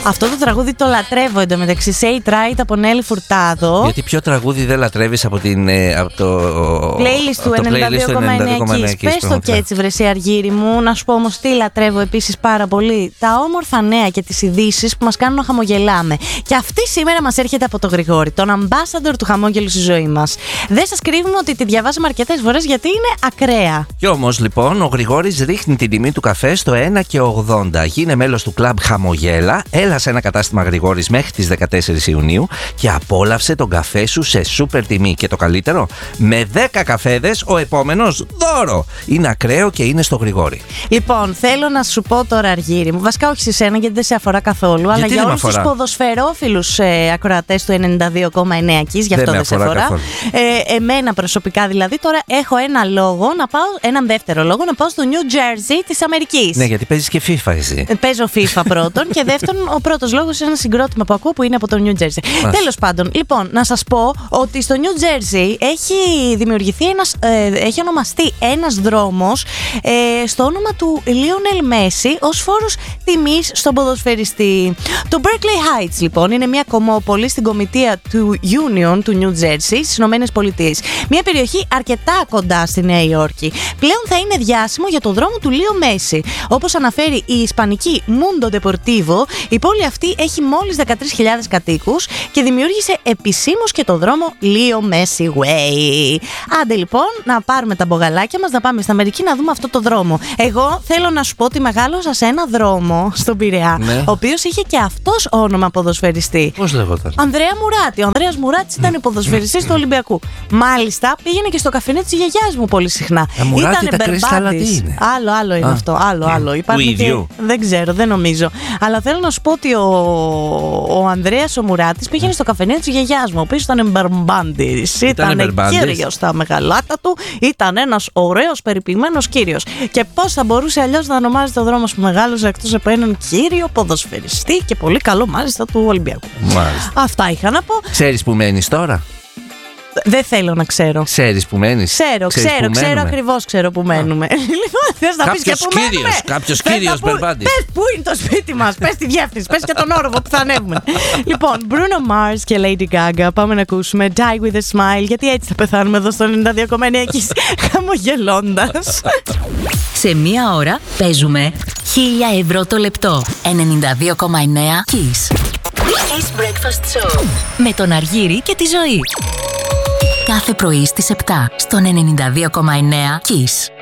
Αυτό το τραγούδι το λατρεύω εντωμεταξύ. Say Right από Νέλη Φουρτάδο. Γιατί ποιο τραγούδι δεν λατρεύεις από το playlist του 92,9. Πες το και έτσι, βρεσί Αργύρι μου. Να σου πω όμως τι λατρεύω επίσης πάρα πολύ. Τα όμορφα νέα και τις ειδήσεις που μας κάνουν να χαμογελάμε. Και αυτή σήμερα μας έρχεται από τον Γρηγόρη, τον ambassador του χαμόγελου στη ζωή μας. Δεν σας κρύβουμε ότι τη διαβάζαμε αρκετές φορές γιατί είναι ακραία. Κι όμως λοιπόν ο Γρηγόρης ρίχνει την τιμή του καφέ στο 1,80. Γίνε μέλος του κλαμπ Χαμογέλα. Έλα σε ένα κατάστημα Γρηγόρης μέχρι τις 14 Ιουνίου και απόλαυσε τον καφέ σου σε σούπερ τιμή. Και το καλύτερο, με 10 καφέδες ο επόμενος δώρο. Είναι ακραίο και είναι στο Γρηγόρη. Λοιπόν, θέλω να σου πω τώρα, Αργύρι μου, βασικά όχι σε σένα γιατί δεν σε αφορά καθόλου, αλλά για όλους τους ποδοσφαιρόφιλους ακροατές του 92,9 Kiss, γι' αυτό δεν σε αφορά. Εμένα προσωπικά δηλαδή, τώρα έχω έναν δεύτερο λόγο να πάω στο New Jersey της Αμερικής. Ναι, γιατί παίζεις και FIFA εσύ. Παίζω FIFA πρώτον και δεύτερον, ο πρώτος λόγος είναι ένα συγκρότημα που ακούω που είναι από το New Jersey. Τέλος πάντων, λοιπόν, να σας πω ότι στο New Jersey έχει δημιουργηθεί έχει ονομαστεί ένας δρόμος στο όνομα του Lionel Messi ως φόρος τιμής στον ποδοσφαιριστή. Το Berkeley Heights λοιπόν είναι μια κομμόπολη στην κομιτεία του Union του New Jersey στις Ηνωμένες Πολιτείες. Μια περιοχή αρκετά κοντά στη Νέα Υόρκη. Πλέον θα είναι διάσημο για το δρόμο του Leo Messi. Όπως αναφέρει η ισπανική Mundo Deportivo, η πόλη αυτή έχει μόλις 13.000 κατοίκους και δημιούργησε επισήμως και το δρόμο Leo Messi Way. Άντε λοιπόν να πάρουμε τα μπογαλάκια μας, να πάμε στην Αμερική να δούμε αυτό το δρόμο. Εγώ θέλω να σου πω ότι μεγάλωσα σε ένα δρόμο στον Πειραιά, ναι, ο οποίος είχε και αυτός όνομα ποδοσφαιριστή. Πώς λέγονταν? Ανδρέα Μουράτη. Ο Ανδρέας Μουράτης ήταν ποδοσφαιριστής του Ολυμπιακού. Μάλιστα πήγαινε και στο καφενέ της γιαγιάς μου πολύ συχνά. Μουράτη τα κρίσταλα τι είναι? Άλλο είναι αυτό. Άλλο. Του ίδιου. Δεν ξέρω, δεν νομίζω. Αλλά θέλω να σου πω ότι ο Ανδρέας ο Μουράτης πήγαινε στο καφενέ της γιαγιάς μου, ο οποίος ήταν μπαρμπάντης. Ήταν κύριος στα μεγαλάτα του. Ήταν ένας ωραίος περιποιημένος κύριος. Και πώς θα μπορούσε αλλιώς να ονομάζεται ο δρόμος που μεγάλωσε εκτός από έναν κύριο ποδοσφαιριστή και πολύ καλό μάλιστα του Ολυμπιακού. Μάλιστα. Αυτά είχα να πω. Ξέρεις που μένεις τώρα? Δεν θέλω να ξέρω. Ξέρεις που μένεις? Ξέρω ακριβώς που μένουμε. Θες να πεις και που μένουμε? Κάποιος κύριος Μπερμπάντης. Πες πού είναι το σπίτι μας, πες τη διεύθυνση, πες και τον όροφο που θα ανέβουμε. Λοιπόν, Bruno Mars και Lady Gaga, πάμε να ακούσουμε Die With A Smile, γιατί έτσι θα πεθάνουμε εδώ στο 92,9 εκεί χαμογελώντας. Σε μία ώρα παίζουμε 1.000 ευρώ το λεπτό. 92,9 Kiss. Kiss Breakfast Show με τον Αργύρη και τη Ζωή. Κάθε πρωί στις 7 στον 92,9 Kiss.